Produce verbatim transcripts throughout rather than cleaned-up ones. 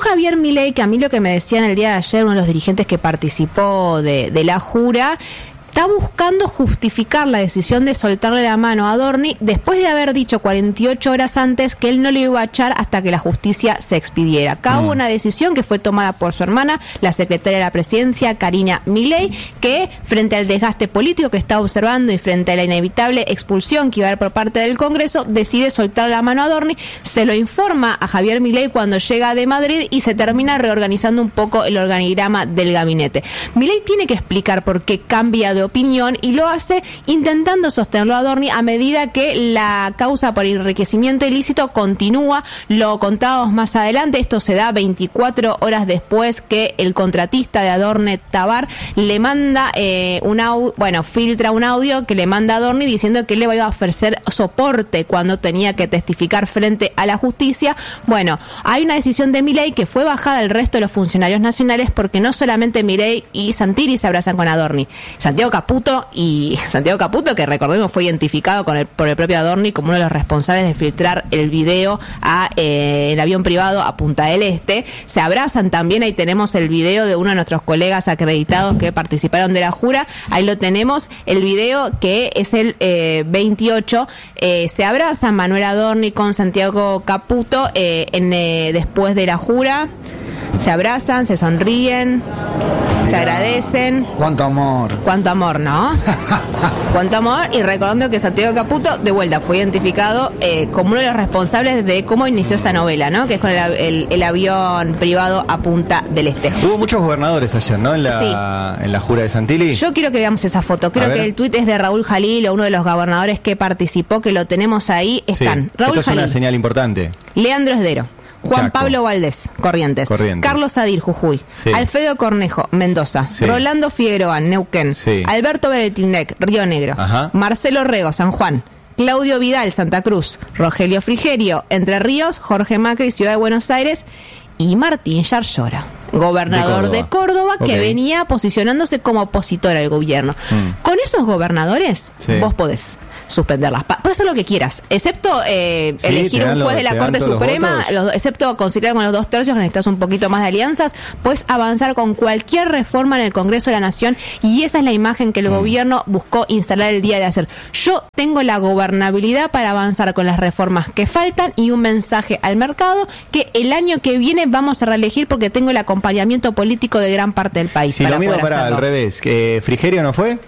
Javier Milei, que a mí lo que me decían el día de ayer, uno de los dirigentes que participó de, de la jura, está buscando justificar la decisión de soltarle la mano a Adorni después de haber dicho cuarenta y ocho horas antes que él no le iba a echar hasta que la justicia se expidiera. Acá mm. hubo una decisión que fue tomada por su hermana, la secretaria de la presidencia, Karina Milei, que frente al desgaste político que está observando y frente a la inevitable expulsión que iba a haber por parte del Congreso, decide soltar la mano a Adorni, se lo informa a Javier Milei cuando llega de Madrid y se termina reorganizando un poco el organigrama del gabinete. Milei tiene que explicar por qué cambia de opinión y lo hace intentando sostenerlo a Adorni a medida que la causa por enriquecimiento ilícito continúa. Lo contábamos más adelante, esto se da veinticuatro horas después que el contratista de Adorni, Tabar, le manda eh, un audio, bueno, filtra un audio que le manda a Adorni diciendo que le va a ofrecer soporte cuando tenía que testificar frente a la justicia. Bueno, hay una decisión de Milei que fue bajada al resto de los funcionarios nacionales porque no solamente Milei y Santilli se abrazan con Adorni, Santiago Caputo y Santiago Caputo, que recordemos fue identificado con el, por el propio Adorni como uno de los responsables de filtrar el video a eh, el avión privado a Punta del Este, se abrazan también. Ahí tenemos el video de uno de nuestros colegas acreditados que participaron de la jura, ahí lo tenemos, el video que es el eh, veintiocho, eh, se abrazan Manuel Adorni con Santiago Caputo eh, en, eh, después de la jura, se abrazan, se sonríen, Mirá, se agradecen. Cuánto amor. Cuánto amor, ¿no? Cuánto amor. Y recordando que Santiago Caputo, de vuelta, fue identificado eh, como uno de los responsables de cómo inició esta novela, ¿no? Que es con el, el, el avión privado a Punta del Este. Hubo muchos gobernadores ayer, ¿no? En la, sí. en la jura de Santilli. Yo quiero que veamos esa foto. Creo que el tuit es de Raúl Jalil, o uno de los gobernadores que participó, que lo tenemos ahí. Están. Sí. Raúl Esto es Jalil, una señal importante. Leandro Esdero, Juan Chaco. Pablo Valdés, Corrientes. Corrientes. Carlos Sadir, Jujuy. Sí. Alfredo Cornejo, Mendoza. Sí. Rolando Figueroa, Neuquén. Sí. Alberto Beretilnec, Río Negro. Ajá. Marcelo Rego, San Juan. Claudio Vidal, Santa Cruz. Rogelio Frigerio, Entre Ríos. Jorge Macri, Ciudad de Buenos Aires. Y Martín Yarlora, gobernador de Córdoba, de Córdoba que okay. venía posicionándose como opositor al gobierno. Mm. Con esos gobernadores, sí. vos podés suspenderlas. Puedes hacer lo que quieras, excepto eh, sí, elegir un juez de la Corte Suprema, los, excepto considerar con los dos tercios que necesitas un poquito más de alianzas, puedes avanzar con cualquier reforma en el Congreso de la Nación, y esa es la imagen que el mm. gobierno buscó instalar el día de ayer. Yo tengo la gobernabilidad para avanzar con las reformas que faltan y un mensaje al mercado que el año que viene vamos a reelegir porque tengo el acompañamiento político de gran parte del país. Si para lo miro para al revés, ¿que Frigerio no fue?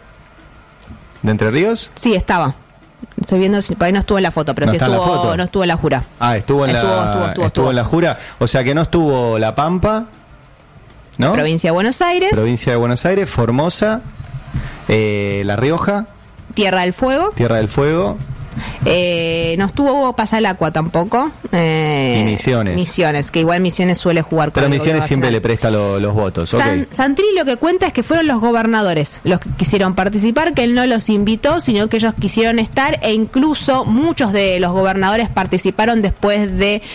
¿De Entre Ríos? Sí, estaba. Estoy viendo, por ahí no estuvo en la foto, pero no sí estuvo, no estuvo en la jura. Ah, estuvo en, estuvo, la, estuvo, estuvo, estuvo estuvo. en la jura. O sea que no estuvo La Pampa, ¿no? Provincia de Buenos Aires. Provincia de Buenos Aires, Formosa, eh, La Rioja. Tierra del Fuego. Tierra del Fuego. Eh, no estuvo Pasalacua tampoco. Eh, y Misiones. Misiones, que igual Misiones suele jugar con Pero el Misiones siempre le presta lo, los votos. San, okay. Santilli lo que cuenta es que fueron los gobernadores los que quisieron participar, que él no los invitó, sino que ellos quisieron estar, e incluso muchos de los gobernadores participaron después de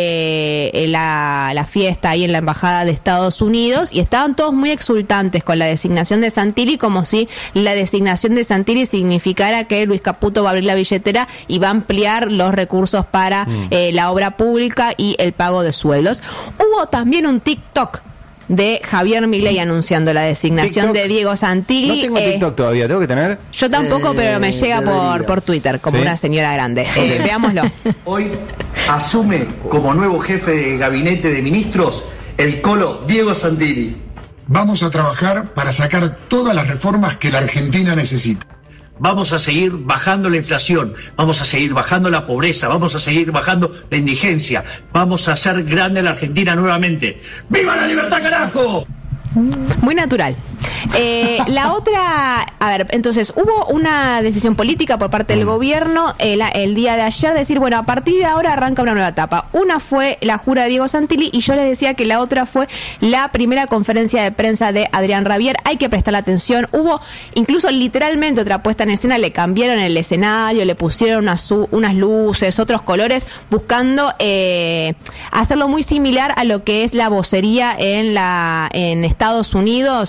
eh, la, la fiesta ahí en la Embajada de Estados Unidos, y estaban todos muy exultantes con la designación de Santilli, como si la designación de Santilli significara que Luis Caputo va a abrir la billetera y va a ampliar los recursos para mm. eh, la obra pública y el pago de sueldos. Hubo también un TikTok de Javier Milei anunciando la designación TikTok. de Diego Santilli. No tengo eh, TikTok todavía, ¿tengo que tener? Yo tampoco, eh, pero me llega por, por Twitter, como ¿sí? una señora grande. Eh, veámoslo. Hoy asume como nuevo jefe de gabinete de ministros el colo Diego Santilli. Vamos a trabajar para sacar todas las reformas que la Argentina necesita. Vamos a seguir bajando la inflación, vamos a seguir bajando la pobreza, vamos a seguir bajando la indigencia, vamos a hacer grande la Argentina nuevamente. ¡Viva la libertad, carajo! Muy natural. Eh, la otra, a ver, entonces hubo una decisión política por parte del gobierno el, el día de ayer, decir, bueno, a partir de ahora arranca una nueva etapa. Una fue la jura de Diego Santilli, y yo les decía que la otra fue la primera conferencia de prensa de Adrián Rabier. Hay que prestar atención. Hubo incluso literalmente otra puesta en escena, le cambiaron el escenario, le pusieron unas, unas luces, otros colores, buscando eh, hacerlo muy similar a lo que es la vocería en la en Estados Unidos, eh,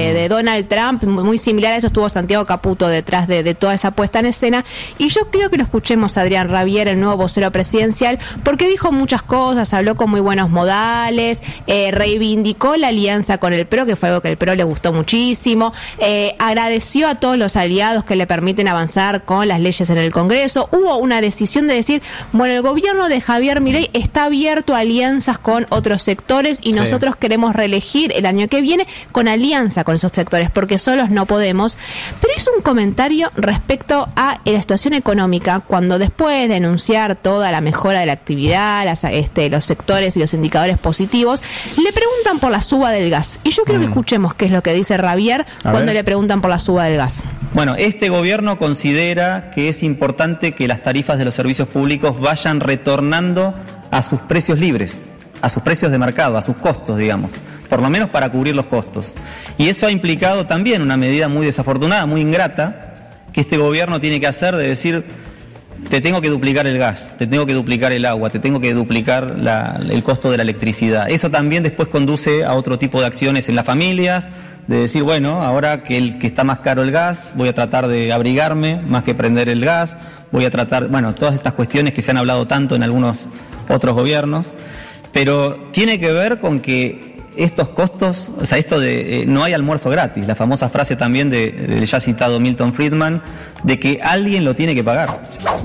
de, de Donald Trump, muy similar a eso estuvo Santiago Caputo detrás de, de toda esa puesta en escena, y yo creo que lo escuchemos a Adrián Rabier, el nuevo vocero presidencial, porque dijo muchas cosas, habló con muy buenos modales, eh, reivindicó la alianza con el P R O, que fue algo que el P R O le gustó muchísimo, eh, agradeció a todos los aliados que le permiten avanzar con las leyes en el Congreso. Hubo una decisión de decir, bueno, el gobierno de Javier Milei está abierto a alianzas con otros sectores y nosotros sí. queremos reelegir el año que viene con alianza con esos sectores, porque solos no podemos. Pero es un comentario respecto a la situación económica, cuando después de anunciar toda la mejora de la actividad, las, este, los sectores y los indicadores positivos, le preguntan por la suba del gas. Y yo quiero mm. que escuchemos qué es lo que dice Rabier a cuando ver. le preguntan por la suba del gas. Bueno, este gobierno considera que es importante que las tarifas de los servicios públicos vayan retornando a sus precios libres, a sus precios de mercado, a sus costos, digamos, por lo menos para cubrir los costos. Y eso ha implicado también una medida muy desafortunada, muy ingrata, que este gobierno tiene que hacer, de decir, te tengo que duplicar el gas, te tengo que duplicar el agua, te tengo que duplicar la, el costo de la electricidad. Eso también después conduce a otro tipo de acciones en las familias, de decir, bueno, ahora que, el, que está más caro el gas, voy a tratar de abrigarme más que prender el gas, voy a tratar, bueno, todas estas cuestiones que se han hablado tanto en algunos otros gobiernos, pero tiene que ver con que estos costos, o sea, esto de eh, no hay almuerzo gratis, la famosa frase también de, del ya citado Milton Friedman, de que alguien lo tiene que pagar.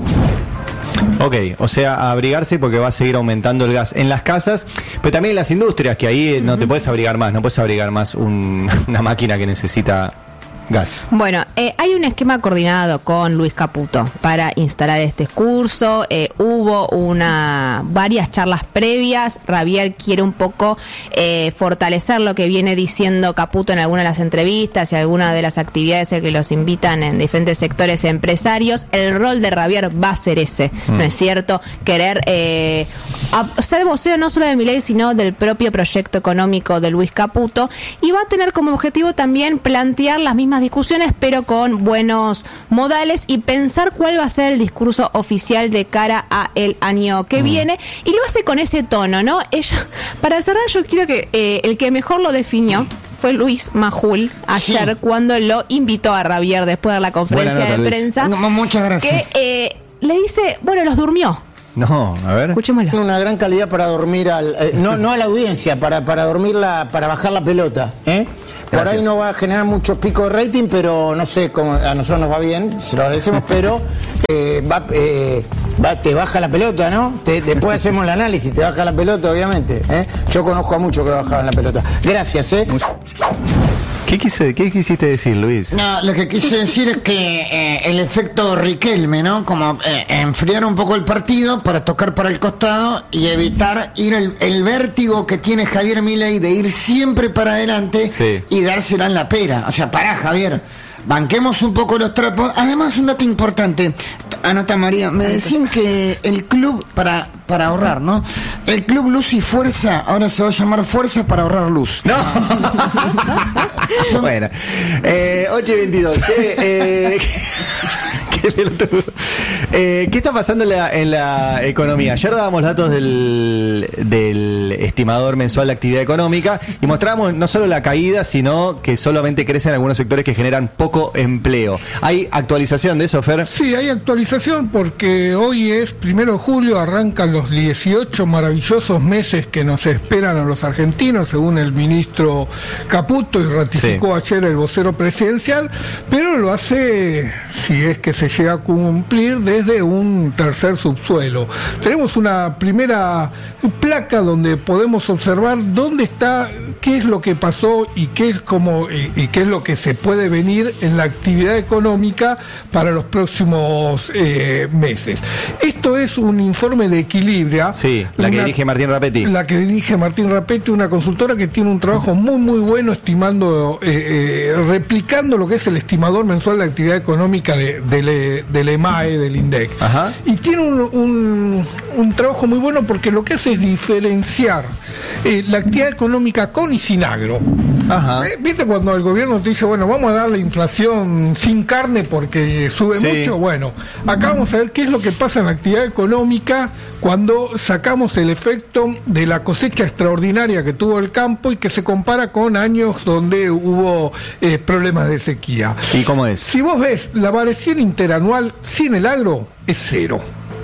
Ok, o sea, a abrigarse porque va a seguir aumentando el gas en las casas, pero también en las industrias, que ahí no te puedes abrigar más, no puedes abrigar más un, una máquina que necesita gas. Bueno, eh, hay un esquema coordinado con Luis Caputo para instalar este curso. Eh, hubo una varias charlas previas. Rabier quiere un poco eh, fortalecer lo que viene diciendo Caputo en algunas de las entrevistas y algunas de las actividades en que los invitan en diferentes sectores empresarios. El rol de Rabier va a ser ese, mm. ¿no es cierto? Querer eh, a, ser vocero no solo de Milei, sino del propio proyecto económico de Luis Caputo, y va a tener como objetivo también plantear las mismas discusiones, pero con buenos modales, y pensar cuál va a ser el discurso oficial de cara a el año que mm. viene, y lo hace con ese tono, ¿no? Ella, para cerrar, yo quiero que eh, el que mejor lo definió fue Luis Majul ayer, sí. cuando lo invitó a Rabier después de la conferencia nota, de Luis. prensa. No, muchas gracias. Que eh, le dice, bueno, los durmió. No, a ver. Escuchémoslo. Una gran calidad para dormir, al, eh, no, no a la audiencia, para, para dormirla, para bajar la pelota, ¿eh? Por Gracias. Ahí no va a generar muchos picos de rating, pero no sé, cómo, a nosotros nos va bien, se lo agradecemos, pero eh, va, eh, va, te baja la pelota, ¿no? Te, después hacemos el análisis, te baja la pelota, obviamente, ¿eh? Yo conozco a muchos que bajaban la pelota. Gracias, ¿eh? ¿Qué, quise, ¿Qué quisiste decir, Luis? No, lo que quise decir es que eh, el efecto Riquelme, ¿no? Como eh, enfriar un poco el partido para tocar para el costado y evitar ir el, el vértigo que tiene Javier Milei de ir siempre para adelante, sí. y dársela en la pera. O sea, pará, Javier, banquemos un poco los trapos. Además, un dato importante, anota María, me decían que el club, para para ahorrar, ¿no? El club Luz y Fuerza ahora se va a llamar Fuerza para ahorrar luz. No. Bueno, eh, ocho y veintidós. Che, eh, qué pelotudo. Eh, ¿Qué está pasando en la, en la economía? Ayer dábamos datos del, del estimador mensual de actividad económica y mostrábamos no solo la caída, sino que solamente crecen algunos sectores que generan poco empleo. ¿Hay actualización de eso, Fer? Sí, hay actualización porque hoy es primero de julio, arrancan los dieciocho maravillosos meses que nos esperan a los argentinos, según el ministro Caputo, y ratificó sí. ayer el vocero presidencial, pero lo hace, si es que se llega a cumplir, desde un tercer subsuelo. Tenemos una primera placa donde podemos observar dónde está, qué es lo que pasó y qué es como y, y qué es lo que se puede venir en la actividad económica para los próximos eh, meses. Esto es un informe de Equilibria. Sí, la que una, dirige Martín Rapetti. La que dirige Martín Rapetti, una consultora que tiene un trabajo muy muy bueno estimando, eh, eh, replicando lo que es el estimador mensual de actividad económica de, de le, del E M A E, del INDEC. Ajá. Y tiene un, un, un trabajo muy bueno porque lo que hace es diferenciar eh, la actividad económica con y sin agro. Ajá. Eh, ¿Viste cuando el gobierno te dice, bueno, vamos a darle inflación sin carne porque sube Sí. mucho? Bueno, acá vamos a ver qué es lo que pasa en la actividad económica cuando sacamos el efecto de la cosecha extraordinaria que tuvo el campo y que se compara con años donde hubo eh, problemas de sequía. ¿Y cómo es? Si vos ves, la variación interanual sin el agro es cero.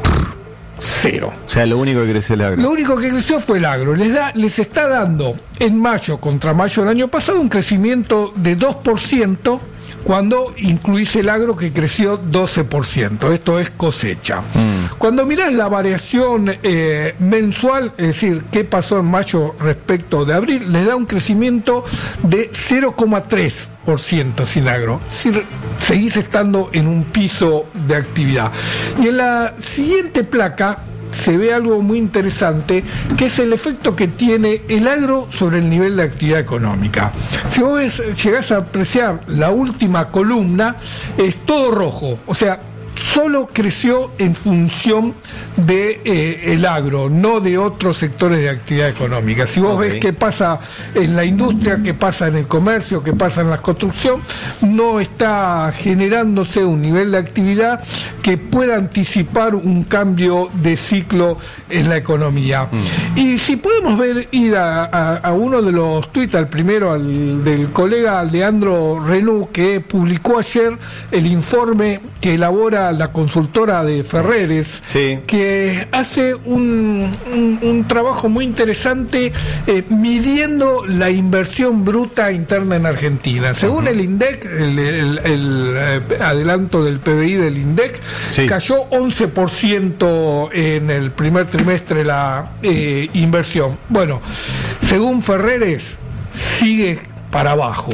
Cero. O sea, lo único que crece el agro. Lo único que creció fue el agro. Les da, les está dando en mayo contra mayo del año pasado un crecimiento de dos por ciento cuando incluís el agro que creció doce por ciento. Esto es cosecha. Mm. Cuando mirás la variación eh, mensual, es decir, qué pasó en mayo respecto de abril, les da un crecimiento de cero coma tres por ciento sin agro. Es decir, seguís estando en un piso de actividad. Y en la siguiente placa se ve algo muy interesante, que es el efecto que tiene el agro sobre el nivel de actividad económica. Si vos ves, llegás a apreciar la última columna, es todo rojo, o sea, solo creció en función de eh, el agro, no de otros sectores de actividad económica. Si vos Okay. ves qué pasa en la industria, qué pasa en el comercio, qué pasa en la construcción, no está generándose un nivel de actividad que pueda anticipar un cambio de ciclo en la economía. Mm. Y si podemos ver, ir a, a, a uno de los tuits, al primero, al del colega Leandro Renú, que publicó ayer el informe que elabora la consultora de Ferreres, Sí. que hace un, un, un trabajo muy interesante eh, midiendo la inversión bruta interna en Argentina. Según uh-huh. el INDEC, el, el, el, el adelanto del P B I del INDEC, sí. cayó once por ciento en el primer trimestre la eh, inversión. Bueno, según Ferreres, sigue para abajo.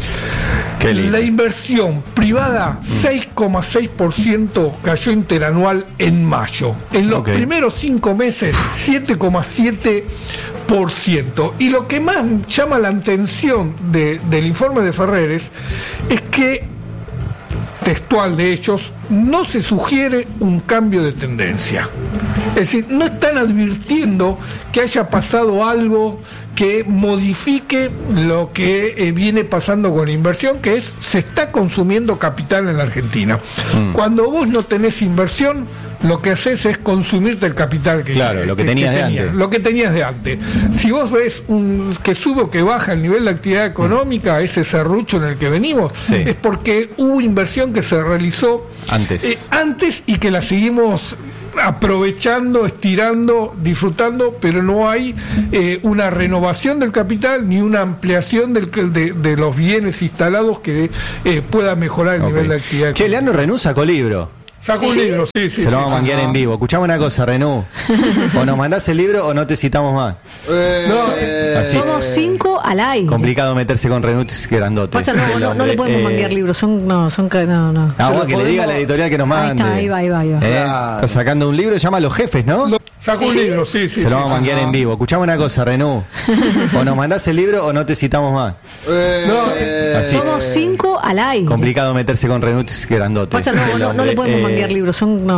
La inversión privada, seis coma seis por ciento cayó interanual en mayo. En los okay. primeros cinco meses, siete coma siete por ciento. Y lo que más llama la atención de, del informe de Ferreres es que, textual de ellos, no se sugiere un cambio de tendencia. Es decir, no están advirtiendo que haya pasado algo que modifique lo que eh, viene pasando con la inversión, que es, se está consumiendo capital en la Argentina. Mm. Cuando vos no tenés inversión, lo que haces es consumirte el capital que Claro, que, lo que tenías que de tenías, antes. Lo que tenías de antes. Si vos ves un, que sube o que baja el nivel de actividad económica, mm. ese serrucho en el que venimos, sí. es porque hubo inversión que se realizó antes, eh, antes y que la seguimos aprovechando, estirando, disfrutando, pero no hay eh, una renovación del capital ni una ampliación del, de, de los bienes instalados que eh, pueda mejorar el okay. nivel de actividad. Che, Leandro Renú sacó libro. Sacó un libro, sí, sí. Se lo sí, vamos sí, a manguear no. en vivo. Escuchame una cosa, Renú. O nos mandás el libro o no te citamos más. Eh, No, eh, Así. Somos cinco al aire. Complicado meterse con Renú, es grandote. Pocha, no, no, no le podemos Eh, manguear libros, son, no, son, ca- no, no. Ah, Se bueno, lo que le podemos- diga a la editorial que nos Ahí mande. está, ahí va, ahí va, ahí va. Eh, Claro. Está sacando un libro, se llama Los Jefes, ¿no? Lo- Sacó un Sí, sí. libro, sí, sí. Se lo sí. vamos a manguear Ajá. en vivo. Escuchame una cosa, Renú. O nos mandás el libro o no te citamos más. eh, No, eh, así. Somos cinco al aire. Complicado meterse con Renú, es grandote. Pocha, no, no, no le podemos Eh, manguear libros, son, no.